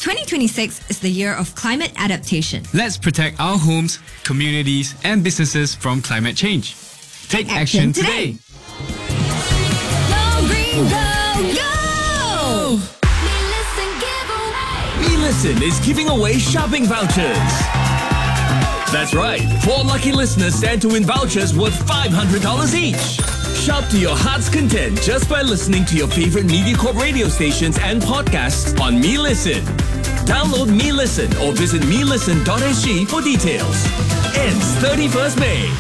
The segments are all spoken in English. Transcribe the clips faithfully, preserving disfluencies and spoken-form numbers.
twenty twenty-six is the year of climate adaptation. Let's protect our homes, communities, and businesses from climate change. Take, Take action, action today. today. Go green, go, go! Me Listen is giving away shopping vouchers. That's right. Four lucky listeners stand to win vouchers worth five hundred dollars each. Shop to your heart's content just by listening to your favorite MediaCorp radio stations and podcasts on Me Listen. Download Me Listen or visit me listen dot s g for details. Ends thirty-first May.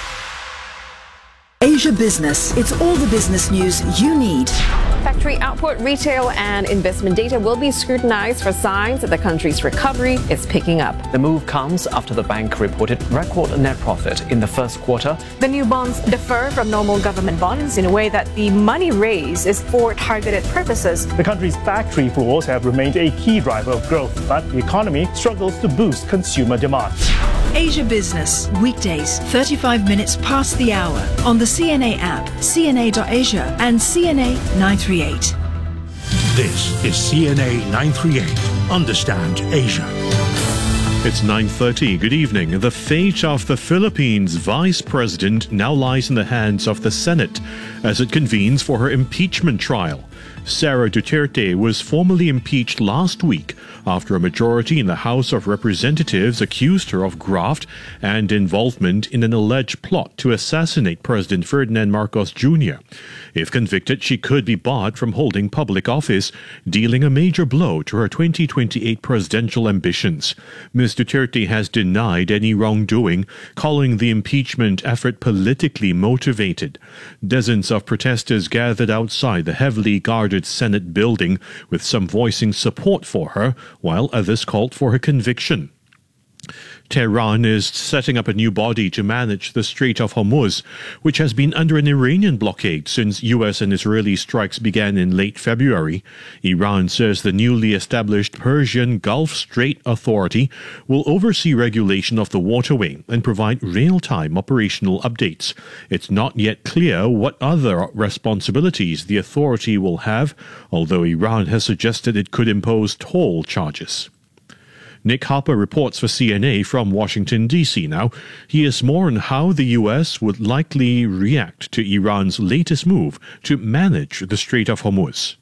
Asia Business. It's all the business news you need. Factory output, retail and investment data will be scrutinized for signs that the country's recovery is picking up. The move comes after the bank reported record net profit in the first quarter. The new bonds differ from normal government bonds in a way that the money raised is for targeted purposes. The country's factory floors have remained a key driver of growth, but the economy struggles to boost consumer demand. Asia Business, weekdays, thirty-five minutes past the hour on the C N A app, C N A dot Asia and C N A nine thirty-eight. This is C N A nine thirty-eight. Understand Asia. It's nine thirty. Good evening. The fate of the Philippines vice president now lies in the hands of the Senate as it convenes for her impeachment trial. Sara Duterte was formally impeached last week after a majority in the House of Representatives accused her of graft and involvement in an alleged plot to assassinate President Ferdinand Marcos Junior If convicted, she could be barred from holding public office, dealing a major blow to her twenty twenty-eight presidential ambitions. Miz Duterte has denied any wrongdoing, calling the impeachment effort politically motivated. Dozens of protesters gathered outside the heavily guarded Senate building, with some voicing support for her, while others called for her conviction. Tehran is setting up a new body to manage the Strait of Hormuz, which has been under an Iranian blockade since U S and Israeli strikes began in late February. Iran says the newly established Persian Gulf Strait Authority will oversee regulation of the waterway and provide real-time operational updates. It's not yet clear what other responsibilities the authority will have, although Iran has suggested it could impose toll charges. Nick Harper reports for C N A from Washington, D C now. He is more on how the U S would likely react to Iran's latest move to manage the Strait of Hormuz.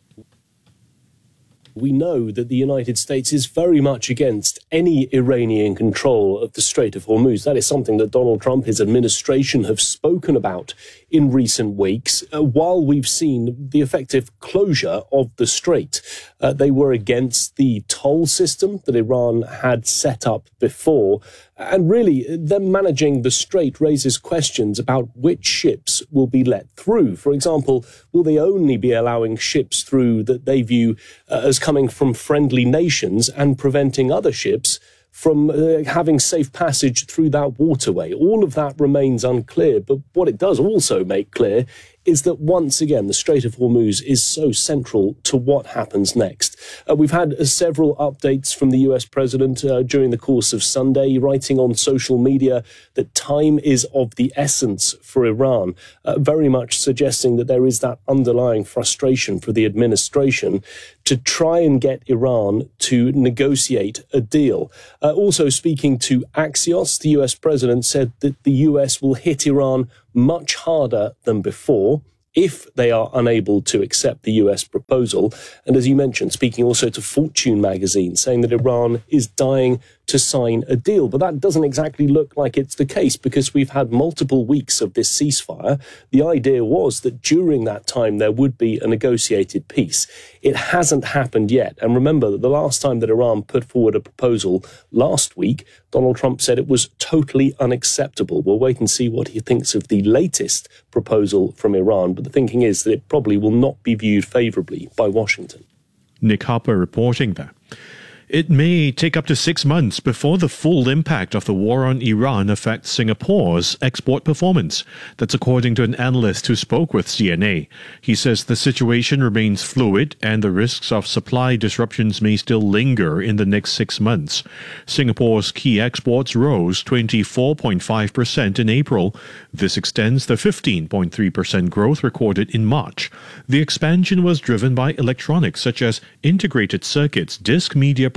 We know that the United States is very much against any Iranian control of the Strait of Hormuz. That is something that Donald Trump, his administration, have spoken about in recent weeks. Uh, while we've seen the effective closure of the strait, uh, they were against the toll system that Iran had set up before. And really, them managing the strait raises questions about which ships will be let through. For example, will they only be allowing ships through that they view uh, as coming from friendly nations and preventing other ships from uh, having safe passage through that waterway? All of that remains unclear. But what it does also make clear is that once again, the Strait of Hormuz is so central to what happens next. Uh, we've had uh, several updates from the U S president uh, during the course of Sunday, writing on social media that time is of the essence for Iran, uh, very much suggesting that there is that underlying frustration for the administration to try and get Iran to negotiate a deal. Uh, also speaking to Axios, the U S president said that the U S will hit Iran much harder than before if they are unable to accept the U S proposal. And as you mentioned, speaking also to Fortune magazine, saying that Iran is dying to sign a deal. But that doesn't exactly look like it's the case, because we've had multiple weeks of this ceasefire. The idea was that during that time there would be a negotiated peace. It hasn't happened yet. And remember that the last time that Iran put forward a proposal last week, Donald Trump said it was totally unacceptable. We'll wait and see what he thinks of the latest proposal from Iran. But the thinking is that it probably will not be viewed favorably by Washington. Nick Harper reporting that. It may take up to six months before the full impact of the war on Iran affects Singapore's export performance. That's according to an analyst who spoke with C N A. He says the situation remains fluid and the risks of supply disruptions may still linger in the next six months. Singapore's key exports rose twenty-four point five percent in April. This extends the fifteen point three percent growth recorded in March. The expansion was driven by electronics such as integrated circuits, disc media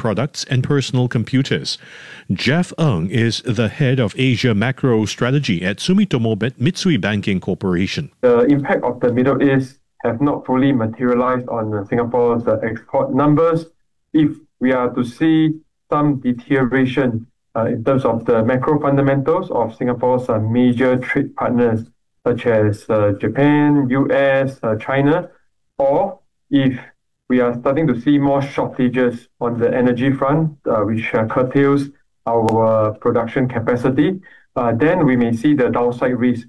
products and personal computers. Jeff Ng is the head of Asia Macro Strategy at Sumitomo Mitsui Banking Corporation. The impact of the Middle East have not fully materialized on uh, Singapore's uh, export numbers. If we are to see some deterioration uh, in terms of the macro fundamentals of Singapore's uh, major trade partners, such as uh, Japan, U S, uh, China, or if we are starting to see more shortages on the energy front, uh, which uh, curtails our uh, production capacity, uh, then we may see the downside risk.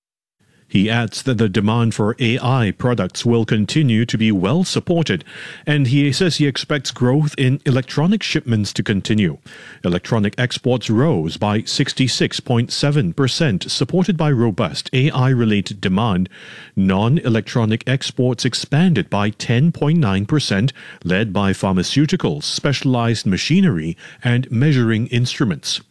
He adds that the demand for A I products will continue to be well supported, and he says he expects growth in electronic shipments to continue. Electronic exports rose by sixty-six point seven percent, supported by robust A I-related demand. Non-electronic exports expanded by ten point nine percent, led by pharmaceuticals, specialized machinery, and measuring instruments.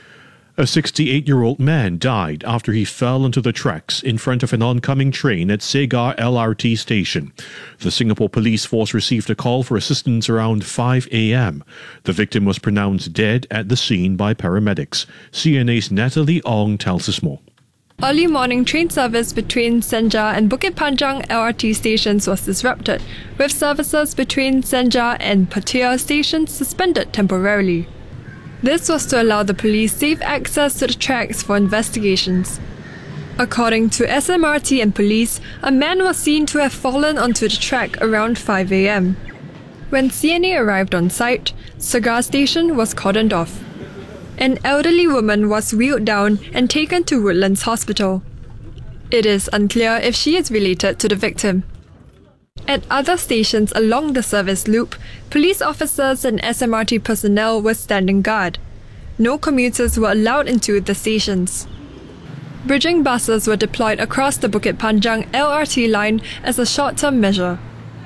A sixty-eight-year-old man died after he fell into the tracks in front of an oncoming train at Segar L R T station. The Singapore Police Force received a call for assistance around five a.m. The victim was pronounced dead at the scene by paramedics. C N A's Natalie Ong tells us more. Early morning train service between Senja and Bukit Panjang L R T stations was disrupted, with services between Senja and Pattaya stations suspended temporarily. This was to allow the police safe access to the tracks for investigations. According to S M R T and police, a man was seen to have fallen onto the track around five a.m. When C N A arrived on site, Segar Station was cordoned off. An elderly woman was wheeled down and taken to Woodlands Hospital. It is unclear if she is related to the victim. At other stations along the service loop, police officers and S M R T personnel were standing guard. No commuters were allowed into the stations. Bridging buses were deployed across the Bukit Panjang L R T line as a short-term measure.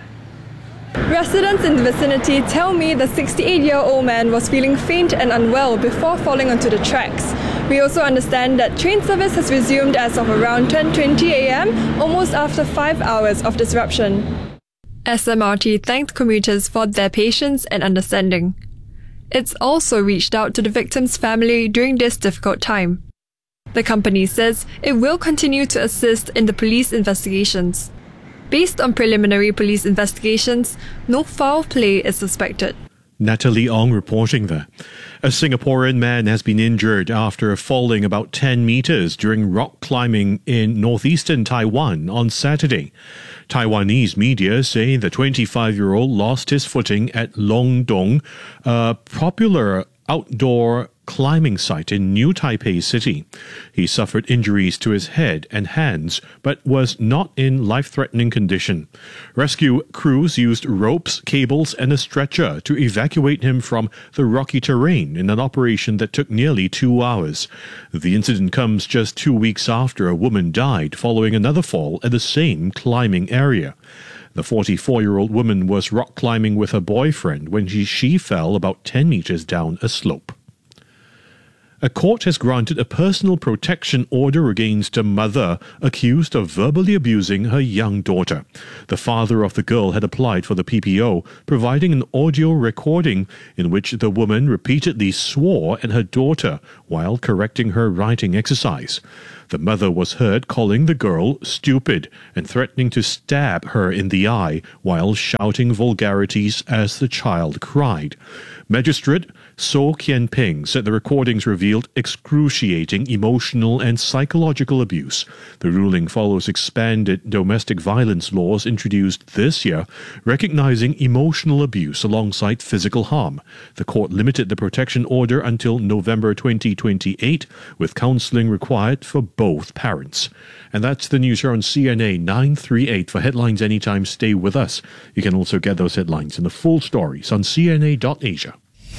Residents in the vicinity tell me the sixty-eight-year-old man was feeling faint and unwell before falling onto the tracks. We also understand that train service has resumed as of around ten twenty a.m., almost after five hours of disruption. S M R T thanked commuters for their patience and understanding. It's also reached out to the victim's family during this difficult time. The company says it will continue to assist in the police investigations. Based on preliminary police investigations, no foul play is suspected. Natalie Ong reporting there. A Singaporean man has been injured after falling about ten meters during rock climbing in northeastern Taiwan on Saturday. Taiwanese media say the twenty-five-year-old lost his footing at Long Dong, a popular outdoor climbing site in New Taipei City. He suffered injuries to his head and hands, but was not in life-threatening condition. Rescue crews used ropes, cables, and a stretcher to evacuate him from the rocky terrain in an operation that took nearly two hours. The incident comes just two weeks after a woman died following another fall at the same climbing area. The forty-four-year-old woman was rock climbing with her boyfriend when she, she fell about ten meters down a slope. A court has granted a personal protection order against a mother accused of verbally abusing her young daughter. The father of the girl had applied for the P P O, providing an audio recording in which the woman repeatedly swore at her daughter while correcting her writing exercise. The mother was heard calling the girl stupid and threatening to stab her in the eye while shouting vulgarities as the child cried. Magistrate So Kian Ping said the recordings revealed excruciating emotional and psychological abuse. The ruling follows expanded domestic violence laws introduced this year, recognizing emotional abuse alongside physical harm. The court limited the protection order until November twenty twenty-eight, with counseling required for both parents. And that's the news here on C N A nine thirty-eight. For headlines anytime, stay with us. You can also get those headlines and the full stories on C N A dot Asia.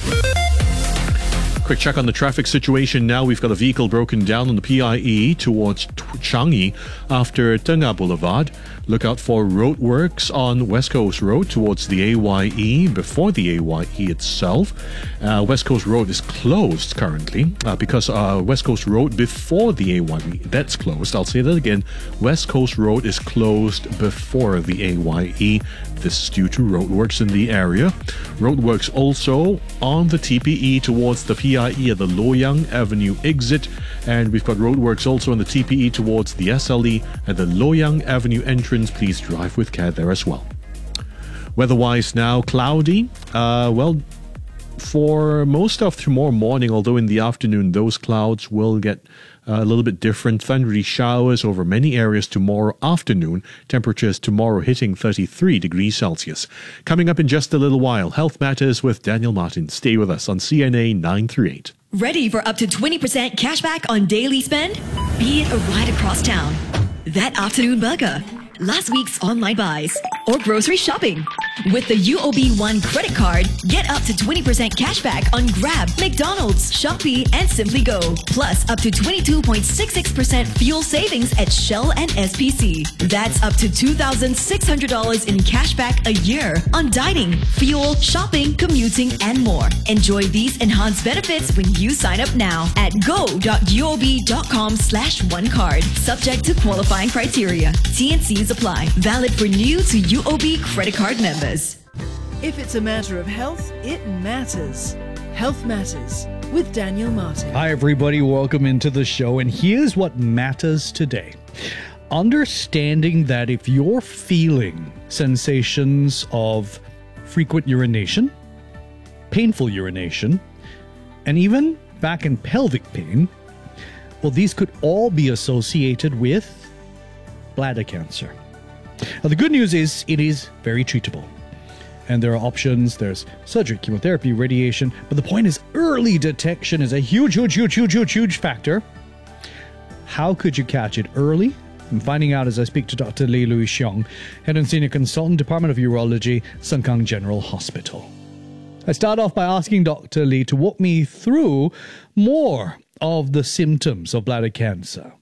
Quick check on the traffic situation now. We've got a vehicle broken down on the P I E towards Changi after Tengah Boulevard. Look out for roadworks on West Coast Road towards the A Y E before the A Y E itself. Uh, West Coast Road is closed currently uh, because uh, West Coast Road before the A Y E, that's closed. I'll say that again. West Coast Road is closed before the A Y E. This is due to roadworks in the area. Roadworks also on the T P E towards the P I E at the Loyang Avenue exit. And we've got roadworks also on the T P E towards the S L E at the Loyang Avenue entrance. Please drive with care there as well. Weather-wise now, cloudy. Uh, well, for most of tomorrow morning, although in the afternoon those clouds will get uh, a little bit different. Thundery showers over many areas tomorrow afternoon. Temperatures tomorrow hitting thirty-three degrees Celsius. Coming up in just a little while, Health Matters with Daniel Martin. Stay with us on C N A nine thirty-eight. Ready for up to twenty percent cashback on daily spend? Be it a ride across town, that afternoon burger, last week's online buys, or grocery shopping. With the U O B One credit card, get up to twenty percent cashback on Grab, McDonald's, Shopee, and Simply Go. Plus, up to twenty-two point six six percent fuel savings at Shell and S P C. That's up to two thousand six hundred dollars in cashback a year on dining, fuel, shopping, commuting, and more. Enjoy these enhanced benefits when you sign up now at go.uob.com slash one card. Subject to qualifying criteria. T and C's apply. Valid for new to U O B credit card members. If it's a matter of health, it matters. Health Matters with Daniel Martin. Hi, everybody. Welcome into the show. And here's what matters today. Understanding that if you're feeling sensations of frequent urination, painful urination, and even back and pelvic pain, well, these could all be associated with bladder cancer. Now, the good news is it is very treatable. And there are options. There's surgery, chemotherapy, radiation. But the point is early detection is a huge, huge, huge, huge, huge, huge factor. How could you catch it early? I'm finding out as I speak to Doctor Lee Louis Xiong, Head and Senior Consultant, Department of Urology, Sengkang General Hospital. I start off by asking Doctor Lee to walk me through more of the symptoms of bladder cancer.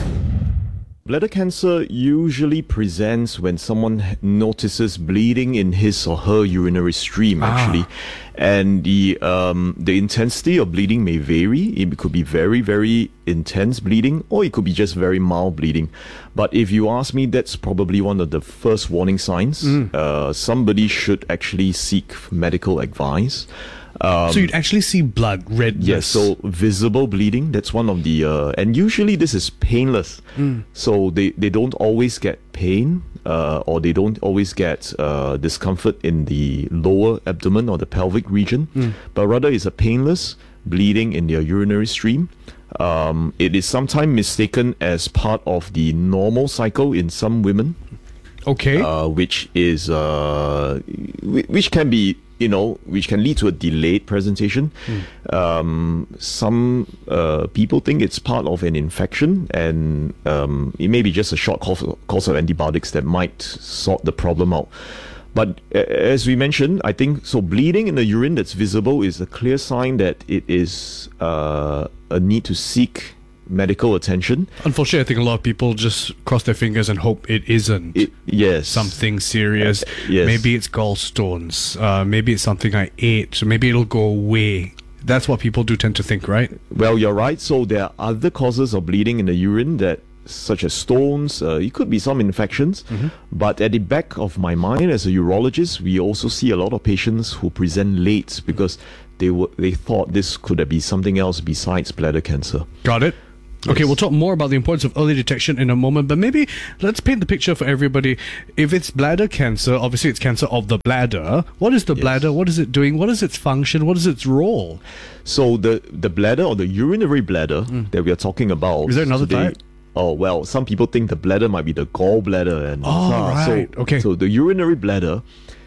Bladder cancer usually presents when someone notices bleeding in his or her urinary stream, actually. Ah. And the um, the intensity of bleeding may vary. It could be very, very intense bleeding, or it could be just very mild bleeding. But if you ask me, that's probably one of the first warning signs. Mm. Uh, somebody should actually seek medical advice. Um, so you'd actually see blood, redness. Yes, so visible bleeding, that's one of the... Uh, and usually this is painless. Mm. So they, they don't always get pain uh, or they don't always get uh, discomfort in the lower abdomen or the pelvic region. Mm. But rather it's a painless bleeding in their urinary stream. Um, it is sometimes mistaken as part of the normal cycle in some women. Okay. Uh, which is... Uh, which can be... you know, which can lead to a delayed presentation. Mm. Um, some uh, people think it's part of an infection, and um, it may be just a short course, course of antibiotics that might sort the problem out. But uh, as we mentioned, I think, so bleeding in the urine that's visible is a clear sign that it is uh, a need to seek medical attention. Unfortunately, I think a lot of people just cross their fingers and hope it isn't it, yes. something serious. Uh, yes. Maybe it's gallstones. Uh, maybe it's something I ate. So maybe it'll go away. That's what people do tend to think, right? Well, you're right. So there are other causes of bleeding in the urine that, such as stones, uh, it could be some infections. Mm-hmm. But at the back of my mind as a urologist, we also see a lot of patients who present late because they were they thought this could be something else besides bladder cancer. Got it. Okay, we'll talk more about the importance of early detection in a moment, but maybe let's paint the picture for everybody. If it's bladder cancer, obviously it's cancer of the bladder. What is the yes. bladder? What is it doing? What is its function? What is its role? So the, the bladder or the urinary bladder mm. that we are talking about... Is there another today, type? Oh, well, some people think the bladder might be the gallbladder. And, oh, uh, right. So, okay. So the urinary bladder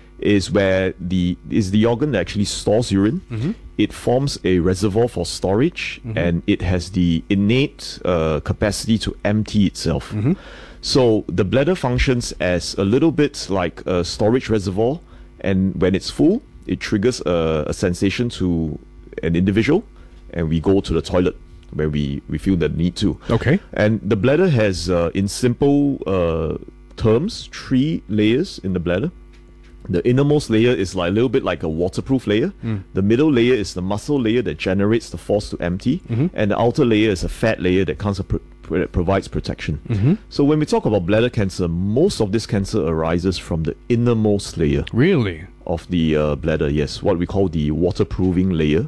is where the is the organ that actually stores urine. Mm-hmm. It forms a reservoir for storage, mm-hmm. and it has the innate uh, capacity to empty itself. Mm-hmm. So the bladder functions as a little bit like a storage reservoir, and when it's full, it triggers a, a sensation to an individual, and we go to the toilet where we, we feel the need to. Okay. And the bladder has, uh, in simple uh, terms three layers in the bladder. The innermost layer is like a little bit like a waterproof layer. Mm. The middle layer is the muscle layer that generates the force to empty. Mm-hmm. And the outer layer is a fat layer that comes pro- pro- provides protection. Mm-hmm. So when we talk about bladder cancer, most of this cancer arises from the innermost layer. Really? Of the uh, bladder, yes. What we call the waterproofing layer.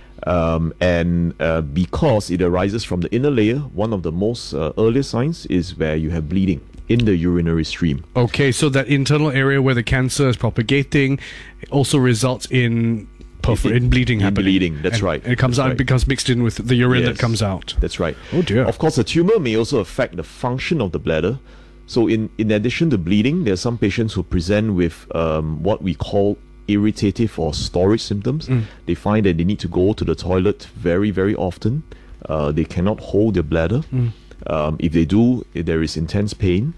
Um, and uh, because it arises from the inner layer, one of the most uh, earliest signs is where you have bleeding in the urinary stream. Okay, so that internal area where the cancer is propagating also results in perfor- in bleeding in happening. bleeding, that's and right. It comes that's out right. because mixed in with the urine Yes, that comes out. That's right. Oh dear. Of course, the tumor may also affect the function of the bladder. So in, in addition to bleeding, there are some patients who present with um, what we call irritative or storage symptoms. Mm. They find that they need to go to the toilet very, very often. Uh, they cannot hold their bladder. Mm. Um, if they do, there is intense pain.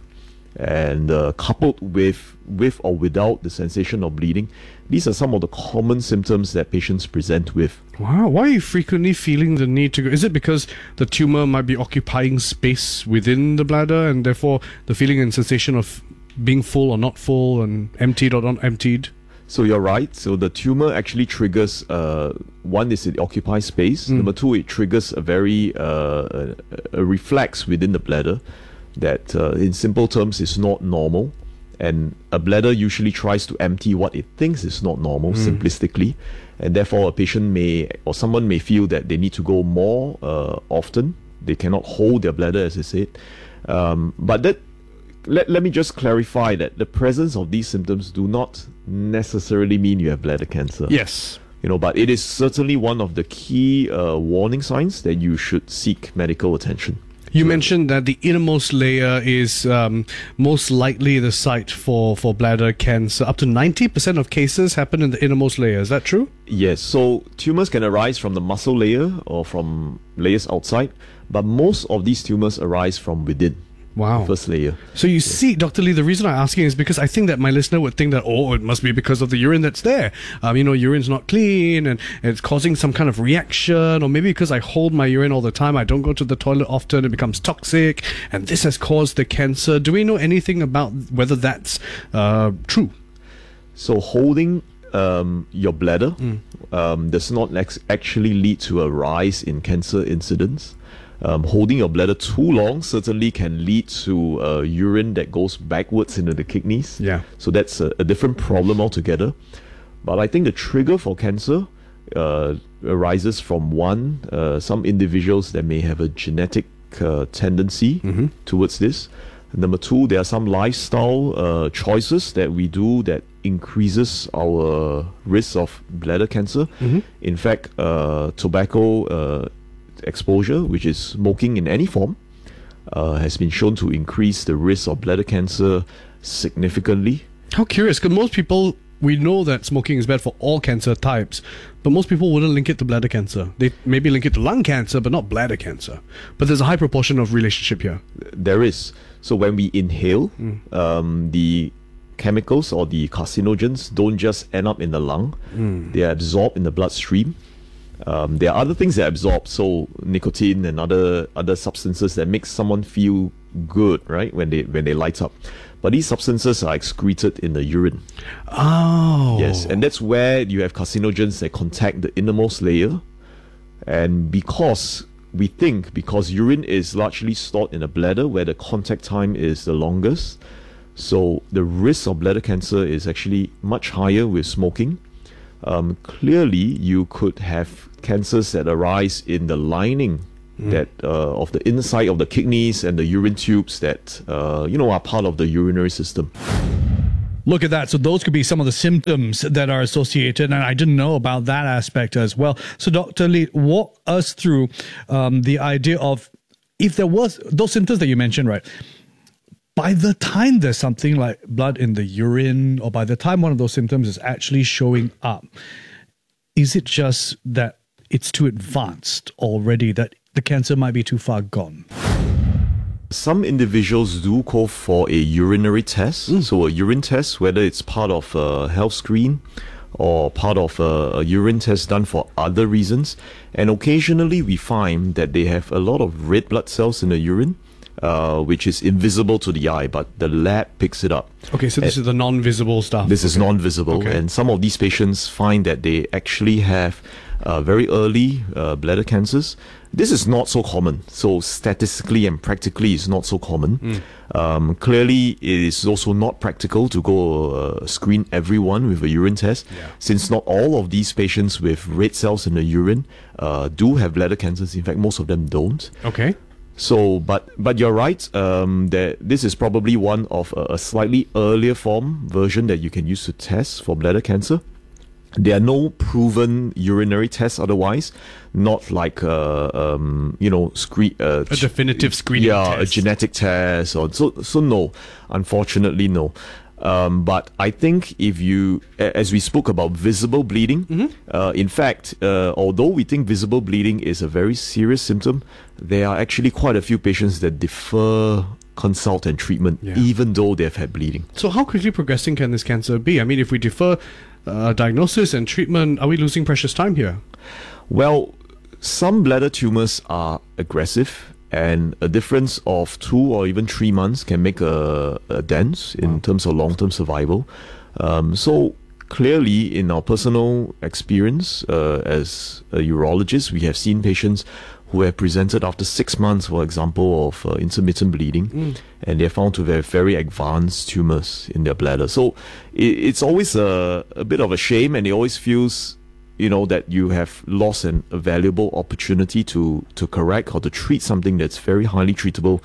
And uh, coupled with with or without the sensation of bleeding, these are some of the common symptoms that patients present with. Wow, why are you frequently feeling the need to go? Is it because the tumor might be occupying space within the bladder and therefore the feeling and sensation of being full or not full and emptied or not emptied? So you're right. So the tumor actually triggers, uh, one is it occupies space. Mm. Number two, it triggers a very, uh, a, a reflex within the bladder that uh, in simple terms is not normal. And a bladder usually tries to empty what it thinks is not normal, Mm. simplistically. And therefore a patient may, or someone may feel that they need to go more uh, often. They cannot hold their bladder, as I said. Um, but that Let, let me just clarify that the presence of these symptoms do not necessarily mean you have bladder cancer. Yes. You know, but it is certainly one of the key uh, warning signs that you should seek medical attention. You mentioned that the innermost layer is um, most likely the site for, for bladder cancer. Up to ninety percent of cases happen in the innermost layer. Is that true? Yes, so tumors can arise from the muscle layer or from layers outside, but most of these tumors arise from within. Wow. First layer. So you see, Doctor Lee, the reason I'm asking is because I think that my listener would think that, oh, it must be because of the urine that's there. Um, you know, urine's not clean and, and it's causing some kind of reaction, or maybe because I hold my urine all the time, I don't go to the toilet often, it becomes toxic, and this has caused the cancer. Do we know anything about whether that's uh, true? So holding um, your bladder Mm. um, does not ex- actually lead to a rise in cancer incidence. Um, holding your bladder too long certainly can lead to uh, urine that goes backwards into the kidneys. Yeah. So that's a, a different problem altogether. But I think the trigger for cancer uh, arises from one, uh, some individuals that may have a genetic uh, tendency Mm-hmm. towards this. Number two, there are some lifestyle uh, choices that we do that increases our risk of bladder cancer. Mhm. In fact, uh, tobacco uh, exposure, which is smoking in any form, uh, has been shown to increase the risk of bladder cancer significantly. How curious, because most people, we know that smoking is bad for all cancer types, but most people wouldn't link it to bladder cancer. They maybe link it to lung cancer, but not bladder cancer. But there's a high proportion of relationship here. There is. So when we inhale, Mm. um, the chemicals or the carcinogens don't just end up in the lung, Mm. they are absorbed in the bloodstream. Um, there are other things that absorb, so nicotine and other other substances that make someone feel good, right, when they when they light up. But these substances are excreted in the urine. Oh. Yes, and that's where you have carcinogens that contact the innermost layer. And because we think, because urine is largely stored in the bladder where the contact time is the longest, so the risk of bladder cancer is actually much higher with smoking. Um, clearly, you could have cancers that arise in the lining Mm. that uh, of the inside of the kidneys and the urine tubes that uh, you know are part of the urinary system. Look at that. So those could be some of the symptoms that are associated, and I didn't know about that aspect as well. So Doctor Lee, walk us through um, the idea of if there was those symptoms that you mentioned, right? By the time there's something like blood in the urine, or by the time one of those symptoms is actually showing up, is it just that it's too advanced already, that the cancer might be too far gone? Some individuals do call for a urinary test. Mm. So a urine test, whether it's part of a health screen or part of a, a urine test done for other reasons. And occasionally we find that they have a lot of red blood cells in the urine. uh, which is invisible to the eye, but the lab picks it up. Okay, so this And is the non-visible stuff. This is Okay. non-visible, Okay. and some of these patients find that they actually have uh, very early uh, bladder cancers. This is not so common. So statistically and practically, it's not so common. Mm. Um, clearly, it is also not practical to go uh, screen everyone with a urine test, since not all of these patients with red cells in the urine uh, do have bladder cancers. In fact, most of them don't. Okay. So, but but you're right. Um, that this is probably one of a, a slightly earlier form version that you can use to test for bladder cancer. There are no proven urinary tests otherwise, not like uh, um, you know screen uh, A definitive screening yeah, test. a genetic test or so. So no, unfortunately no. Um, but I think if you, a- as we spoke about visible bleeding, uh, in fact, uh, although we think visible bleeding is a very serious symptom, there are actually quite a few patients that defer consult and treatment, Yeah. even though they've had bleeding. So how quickly progressing can this cancer be? I mean, if we defer uh, diagnosis and treatment, are we losing precious time here? Well, some bladder tumors are aggressive, and a difference of two or even three months can make a, a dent in terms of long-term survival. Um, so clearly, in our personal experience uh, as a urologist, we have seen patients who have presented after six months, for example, of uh, intermittent bleeding, Mm. and they're found to have very advanced tumors in their bladder. So it, it's always a, a bit of a shame, and it always feels, you know, that you have lost an, a valuable opportunity to to correct or to treat something that's very highly treatable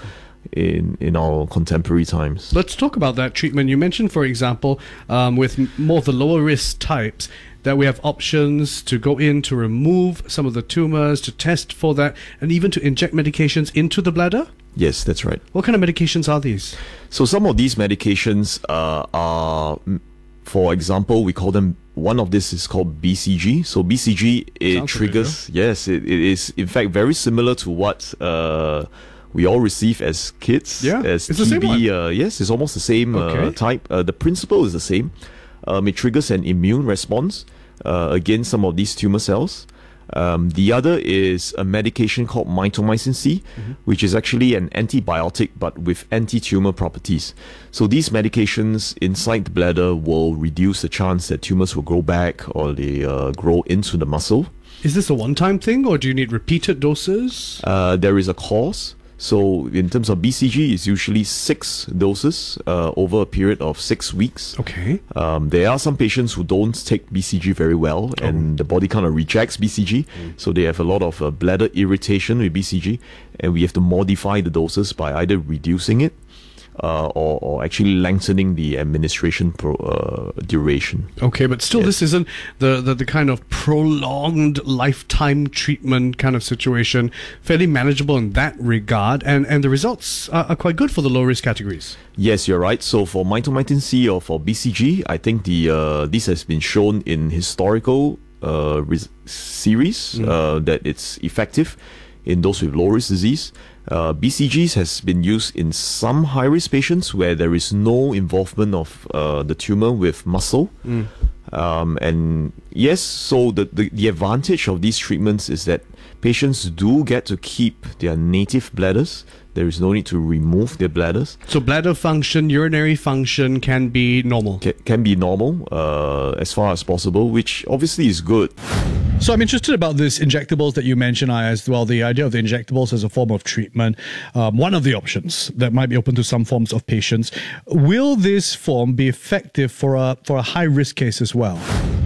in in our contemporary times. Let's talk about that treatment. You mentioned, for example, um, with m- more of the lower risk types, that we have options to go in to remove some of the tumors, to test for that, and even to inject medications into the bladder? Yes, that's right. What kind of medications are these? So some of these medications uh, are, mm, for example, we call them, one of this is called B C G. So B C G, it Sounds triggers, yes, it, it is in fact very similar to what uh, we all receive as kids. Yeah, as it's the same T B. one. Uh, yes, it's almost the same uh, Okay. type. Uh, the principle is the same. Um, it triggers an immune response uh, against some of these tumor cells. Um, the other is a medication called mitomycin C, which is actually an antibiotic but with anti-tumor properties. So these medications inside the bladder will reduce the chance that tumors will grow back or they uh, grow into the muscle. Is this a one-time thing, or do you need repeated doses? Uh, there is a course. So in terms of B C G, it's usually six doses uh, over a period of six weeks. Okay. Um, there are some patients who don't take B C G very well, and the body kind of rejects B C G. So they have a lot of uh, bladder irritation with B C G, and we have to modify the doses by either reducing it uh, or, or actually lengthening the administration pro, uh, duration. Okay, but still, this isn't the, the, the kind of prolonged lifetime treatment kind of situation. Fairly manageable in that regard, and, and the results are, are quite good for the low risk categories. Yes, you're right. So for mitomycin C or for B C G, I think the uh, this has been shown in historical uh, res- series uh, that it's effective in those with low risk disease. Uh, B C Gs has been used in some high risk patients where there is no involvement of uh, the tumor with muscle. Mm. Um, and yes, so the, the, the advantage of these treatments is that patients do get to keep their native bladders. There is no need to remove their bladders. So bladder function, urinary function can be normal. Can, can be normal uh, as far as possible, which obviously is good. So I'm interested about this injectables that you mentioned, I as well, the idea of the injectables as a form of treatment, um, one of the options that might be open to some forms of patients. Will this form be effective for a for a high risk case as well?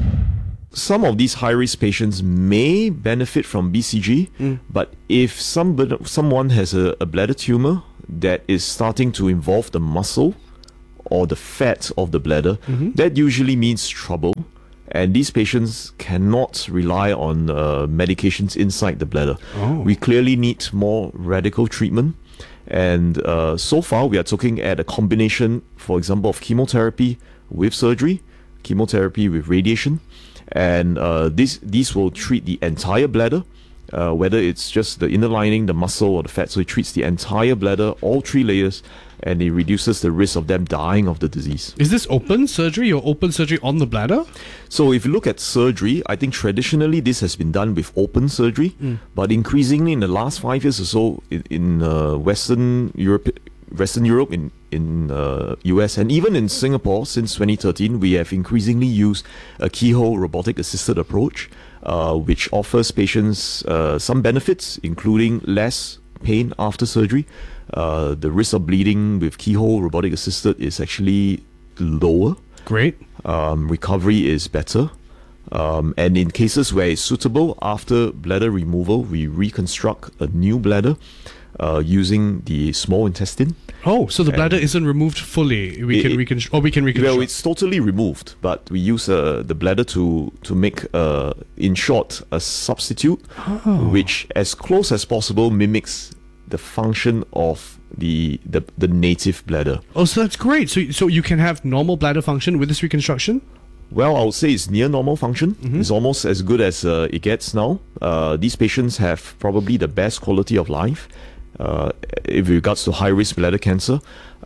Some of these high-risk patients may benefit from B C G, Mm. but if somebody, someone has a, a bladder tumor that is starting to involve the muscle or the fat of the bladder, Mhm. that usually means trouble. And these patients cannot rely on uh, medications inside the bladder. Oh. We clearly need more radical treatment. And uh, so far, we are looking at a combination, for example, of chemotherapy with surgery, chemotherapy with radiation. And uh, this, these will treat the entire bladder, uh, whether it's just the inner lining, the muscle, or the fat. So it treats the entire bladder, all three layers, and it reduces the risk of them dying of the disease. Is this open surgery or open surgery on the bladder? So if you look at surgery, I think traditionally this has been done with open surgery, Mm. but increasingly in the last five years or so in, in uh, Western Europe, Western Europe, in in uh, U S and even in Singapore since twenty thirteen, we have increasingly used a keyhole robotic assisted approach, uh, which offers patients uh, some benefits, including less pain after surgery. Uh, the risk of bleeding with keyhole robotic assisted is actually lower. Great. Um, recovery is better. Um, and in cases where it's suitable, after bladder removal, we reconstruct a new bladder uh, using the small intestine. Oh, so the bladder isn't removed fully. We It- can it- reconstruct, or we can reconstruct. Well, it's totally removed, but we use uh, the bladder to to make, uh, in short, a substitute, Oh. which, as close as possible, mimics the function of the the, the native bladder. Oh, so that's great. So, so you can have normal bladder function with this reconstruction? Well, I would say it's near normal function. It's almost as good as uh, it gets now. Uh, these patients have probably the best quality of life uh, with regards to high-risk bladder cancer.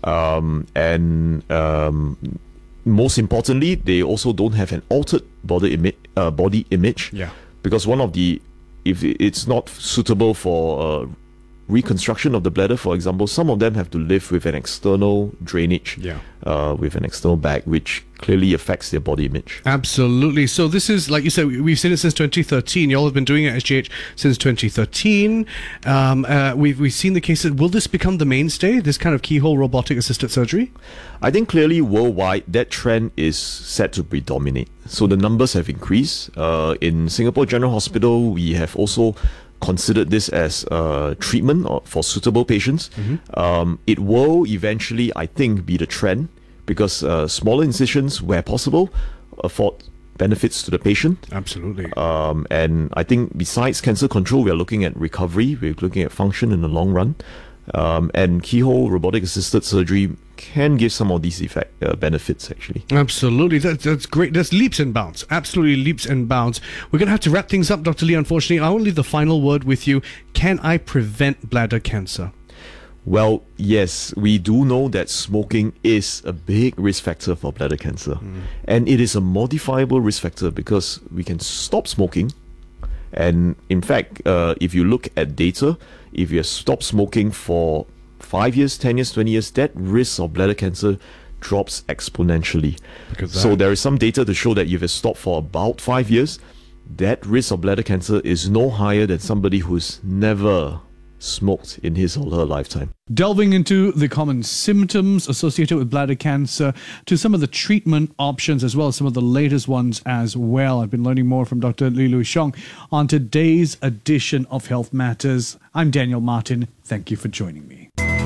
Um, and um, most importantly, they also don't have an altered body, imi- uh, body image. Yeah. Because one of the, if it's not suitable for uh, reconstruction of the bladder, for example, some of them have to live with an external drainage, Yeah. uh, with an external bag, which clearly affects their body image. Absolutely. So this is, like you said, we- we've seen it since twenty thirteen. You all have been doing it at S G H since twenty thirteen. Um, uh, we've, we've seen the cases. Will this become the mainstay, this kind of keyhole robotic assisted surgery? I think clearly worldwide that trend is set to predominate. So the numbers have increased. Uh, in Singapore General Hospital, we have also considered this as uh, treatment or for suitable patients. Um, it will eventually, I think, be the trend because uh, smaller incisions, where possible, afford benefits to the patient. Absolutely. Um, and I think besides cancer control, we are looking at recovery, we're looking at function in the long run. Um, and keyhole robotic assisted surgery can give some of these effect uh, benefits actually. Absolutely. That, that's great. That's leaps and bounds. Absolutely leaps and bounds. We're going to have to wrap things up, Doctor Lee, unfortunately. I will leave the final word with you. Can I prevent bladder cancer? Well, yes, we do know that smoking is a big risk factor for bladder cancer. And it is a modifiable risk factor because we can stop smoking. And in fact, uh, if you look at data, if you have stopped smoking for five years, ten years, twenty years, that risk of bladder cancer drops exponentially. Because So that- there is some data to show that if you have stopped for about five years, that risk of bladder cancer is no higher than somebody who's never smoked in his or her lifetime. Delving into the common symptoms associated with bladder cancer, to some of the treatment options as well as some of the latest ones as well. I've been learning more from Doctor Lee Lu Xiong on today's edition of Health Matters. I'm Daniel Martin. Thank you for joining me.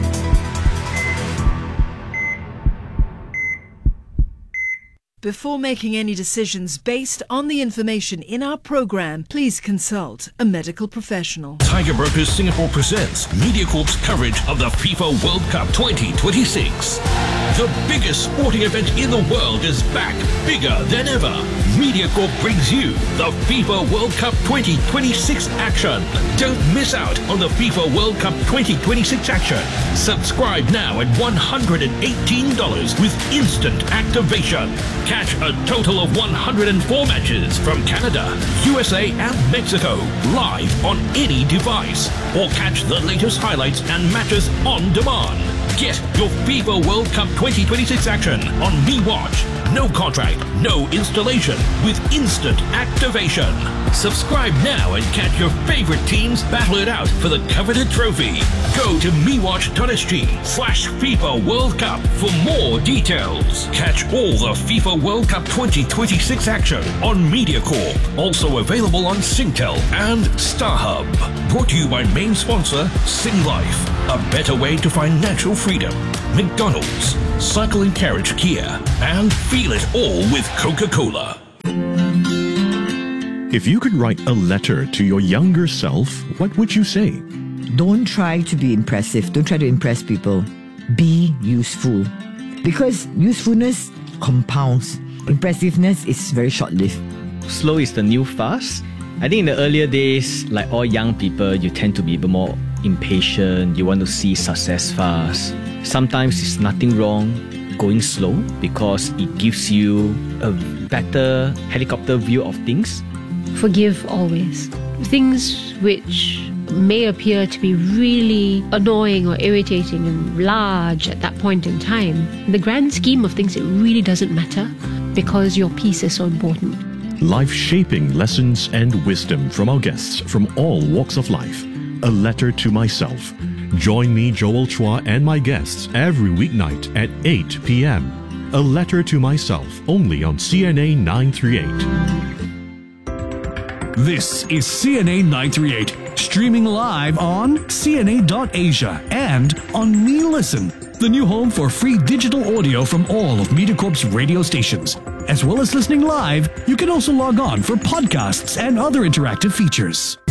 Before making any decisions based on the information in our program, please consult a medical professional. Tiger Brokers Singapore presents MediaCorp's coverage of the FIFA World Cup twenty twenty-six. The biggest sporting event in the world is back, bigger than ever. MediaCorp brings you the FIFA World Cup twenty twenty-six action. Don't miss out on the FIFA World Cup twenty twenty-six action. Subscribe now at one hundred eighteen dollars with instant activation. Catch a total of one hundred four matches from Canada, U S A and Mexico live on any device. Or catch the latest highlights and matches on demand. Get your FIFA World Cup twenty twenty-six action on MeWatch. No contract, no installation, with instant activation. Subscribe now and catch your favorite teams battle it out for the coveted trophy. Go to mewatch.sg slash FIFA World Cup for more details. Catch all the FIFA World Cup twenty twenty-six action on MediaCorp. Also available on Singtel and StarHub. Brought to you by main sponsor SingLife. A better way to find natural freedom. McDonald's, Cycle and Carriage Kia, and feel it all with Coca-Cola. If you could write a letter to your younger self, what would you say? Don't try to be impressive. Don't try to impress people. Be useful. Because usefulness compounds. Impressiveness is very short-lived. Slow is the new fast. I think in the earlier days, like all young people, you tend to be a bit more impatient. You want to see success fast. Sometimes it's nothing wrong going slow because it gives you a better helicopter view of things. Forgive always. Things which may appear to be really annoying or irritating and large at that point in time, in the grand scheme of things, it really doesn't matter because your peace is so important. Life-shaping lessons and wisdom from our guests from all walks of life. A Letter to Myself. Join me, Joel Chua, and my guests every weeknight at eight p.m. A Letter to Myself, only on C N A nine thirty-eight. This is C N A nine thirty-eight, streaming live on C N A dot Asia and on Me Listen, the new home for free digital audio from all of MediaCorp's radio stations. As well as listening live, you can also log on for podcasts and other interactive features.